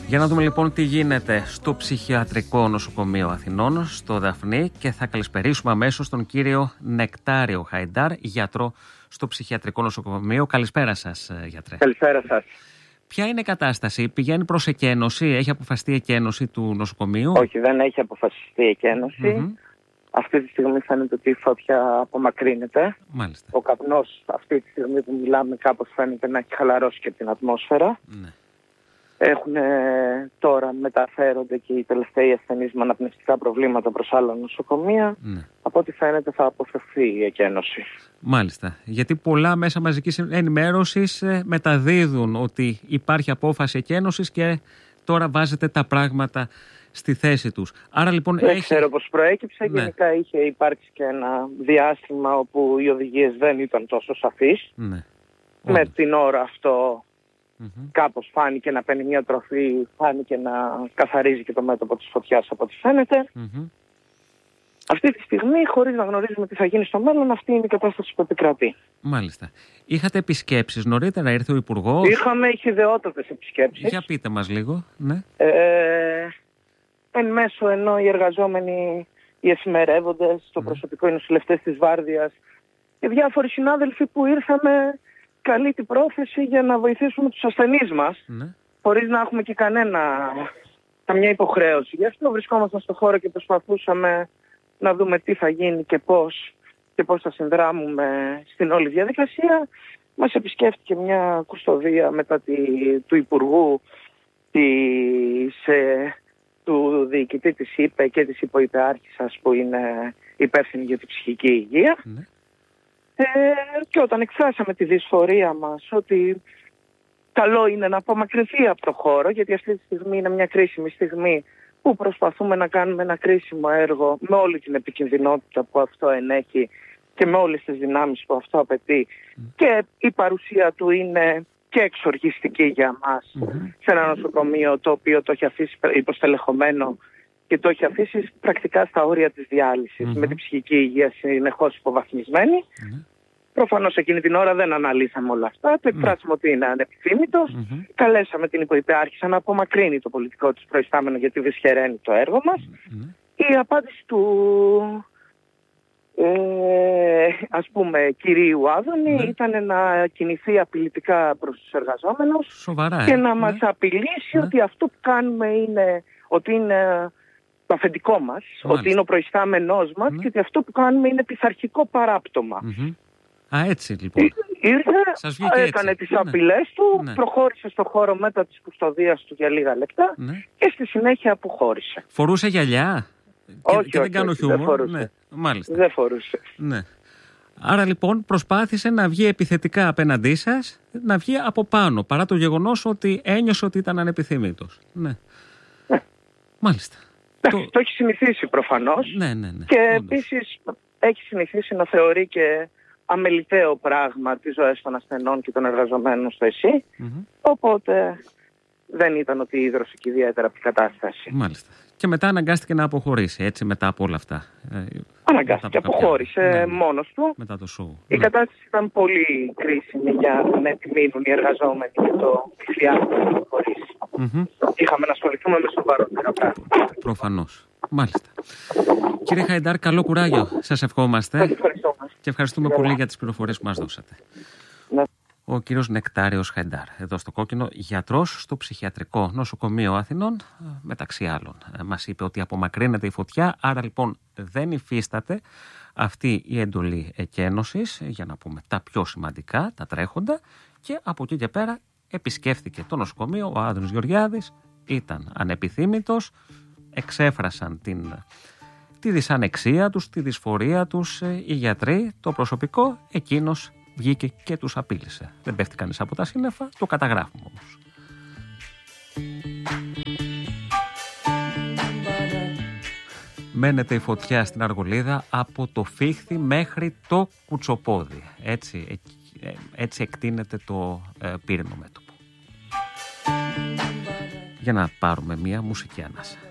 Για να δούμε λοιπόν τι γίνεται στο Ψυχιατρικό Νοσοκομείο Αθηνών, στο Δαφνί, και θα καλησπερίσουμε αμέσως τον κύριο Νεκτάριο Χαϊντάρ, γιατρό στο Ψυχιατρικό Νοσοκομείο. Καλησπέρα σας, γιατρέ. Καλησπέρα σας. Ποια είναι η κατάσταση, πηγαίνει προς εκένωση, έχει αποφασιστεί η εκένωση του νοσοκομείου? Όχι, δεν έχει αποφασιστεί η εκένωση. Αυτή τη στιγμή φαίνεται ότι η φωτιά απομακρύνεται. Μάλιστα. Ο καπνός αυτή τη στιγμή που μιλάμε κάπως φαίνεται να έχει χαλαρώσει και την ατμόσφαιρα. Ναι. Τώρα μεταφέρονται και οι τελευταίοι ασθενείς με αναπνευστικά προβλήματα προς άλλα νοσοκομεία. Ναι. Από ό,τι φαίνεται θα αποφευθεί η εκένωση. Μάλιστα. Γιατί πολλά μέσα μαζικής ενημέρωσης μεταδίδουν ότι υπάρχει απόφαση εκένωσης και τώρα βάζετε τα πράγματα στη θέση τους. Άρα λοιπόν δεν ξέρω πώς προέκυψε. Ναι. Γενικά είχε υπάρξει και ένα διάστημα όπου οι οδηγίες δεν ήταν τόσο σαφείς. Ναι. Με την ώρα αυτό κάπως φάνηκε να παίρνει μια τροφή, φάνηκε να καθαρίζει και το μέτωπο της φωτιάς από ό,τι φαίνεται. Αυτή τη στιγμή, χωρίς να γνωρίζουμε τι θα γίνει στο μέλλον, αυτή είναι η κατάσταση που επικρατεί. Μάλιστα. Είχατε επισκέψεις νωρίτερα, ήρθε ο Υπουργός? Είχαμε ηχηδεότατες επισκέψεις. Για πείτε μας λίγο. Ναι. Εν μέσω ενώ οι εργαζόμενοι, οι εφημερεύοντες, το προσωπικό, οι νοσηλευτές της Βάρδιας και διάφοροι συνάδελφοι που ήρθαμε καλή την πρόθεση για να βοηθήσουμε τους ασθενείς μας, χωρίς να έχουμε και καμιά υποχρέωση. Γι' αυτό βρισκόμασταν στο χώρο και προσπαθούσαμε να δούμε τι θα γίνει και πώς θα συνδράμουμε στην όλη διαδικασία. Μας επισκέφτηκε μια κουστοδία μετά του Υπουργού, του διοικητή της ΥΠΕ και της υποϊπεάρχισσας που είναι υπεύθυνη για την ψυχική υγεία. Και όταν εκφράσαμε τη δυσφορία μας ότι καλό είναι να απομακρυνθεί από το χώρο, γιατί αυτή τη στιγμή είναι μια κρίσιμη στιγμή που προσπαθούμε να κάνουμε ένα κρίσιμο έργο με όλη την επικινδυνότητα που αυτό ενέχει και με όλες τις δυνάμεις που αυτό απαιτεί, και η παρουσία του είναι και εξοργιστική για μας σε ένα νοσοκομείο το οποίο το έχει αφήσει υποστελεχωμένο και το έχει αφήσει πρακτικά στα όρια της διάλυσης, με την ψυχική υγεία συνεχώς υποβαθμισμένη. Προφανώς εκείνη την ώρα δεν αναλύσαμε όλα αυτά, το εκφράσαμε ότι είναι ανεπιθύμητος, καλέσαμε την υποϊπεάρχησα να απομακρύνει το πολιτικό της προϊστάμενο γιατί δυσχεραίνει το έργο μας. Η απάντηση του κυρίου Άδωνη ήταν να κινηθεί απειλητικά προς τους εργαζόμενους. Σοβαρά, και να μας απειλήσει ότι αυτό που κάνουμε ότι είναι το αφεντικό μας, ότι είναι ο προϊστάμενός μας και ότι αυτό που κάνουμε είναι πειθαρχικό παράπτωμα. Έτσι λοιπόν. Ήρθε, έκανε τις απειλές του, προχώρησε στο χώρο μετά της κουστοδίας του για λίγα λεπτά και στη συνέχεια αποχώρησε. Φορούσε γυαλιά? Όχι, δεν κάνω χιούμορ. Δεν φορούσε. Μάλιστα. Δεν φορούσε. Ναι. Άρα λοιπόν προσπάθησε να βγει επιθετικά απέναντί σας, να βγει από πάνω, παρά το γεγονός ότι ένιωσε ότι ήταν ανεπιθύμητος. Ναι. Μάλιστα. Το έχει συνηθίσει προφανώς. Ναι. Και επίσης έχει συνηθίσει να θεωρεί και αμεληταίο πράγμα τις ζωές των ασθενών και των εργαζομένων στο ΕΣΥ. Οπότε δεν ήταν ότι ίδρωσε και ιδιαίτερα από την κατάσταση. Μάλιστα. Και μετά αναγκάστηκε να αποχωρήσει, έτσι, μετά από όλα αυτά. Αναγκάστηκε, αποχώρησε μόνος του. Μετά το σοου. Η κατάσταση ήταν πολύ κρίσιμη για να επιμείνουν οι εργαζόμενοι και το ψηφιάσμα να αποχωρήσει. Είχαμε να ασχοληθούμε με σοβαρότερα πράγματα. Προφανώς. Μάλιστα. Κύριε Χαϊντάρ, καλό κουράγιο. Σας ευχόμαστε. Και ευχαριστούμε πολύ για τις πληροφορίες που μας δώσατε. Ο κύριος Νεκτάριος Χαϊντάρ, εδώ στο Κόκκινο, γιατρός στο Ψυχιατρικό Νοσοκομείο Αθηνών, μεταξύ άλλων. Μας είπε ότι απομακρύνεται η φωτιά, άρα λοιπόν δεν υφίσταται αυτή η εντολή εκένωσης, για να πούμε τα πιο σημαντικά, τα τρέχοντα, και από εκεί και πέρα επισκέφθηκε το νοσοκομείο. Ο Άδωνης Γεωργιάδης ήταν ανεπιθύμητος, εξέφρασαν τη δυσανεξία τους, τη δυσφορία τους οι γιατροί, το προσωπικό, εκείνος βγήκε και τους απείλησε. Δεν πέφτει κανείς από τα σύννεφα, το καταγράφουμε όμως. Μένεται η φωτιά στην Αργολίδα από το Φίχθη μέχρι το Κουτσοπόδι. Έτσι εκτείνεται το πύρινο μέτωπο. Για να πάρουμε μία μουσική ανάσα.